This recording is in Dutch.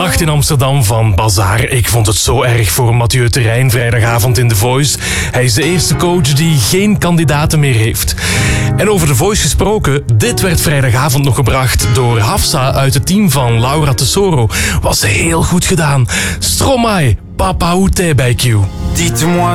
nacht in Amsterdam van Bazaar. Ik vond het zo erg voor Mathieu Terrein vrijdagavond in The Voice. Hij is de eerste coach die geen kandidaten meer heeft. En over The Voice gesproken, dit werd vrijdagavond nog gebracht door Hafsa uit het team van Laura Tesoro. Was heel goed gedaan. Stromae, Papa Oute bij Q. Dites-moi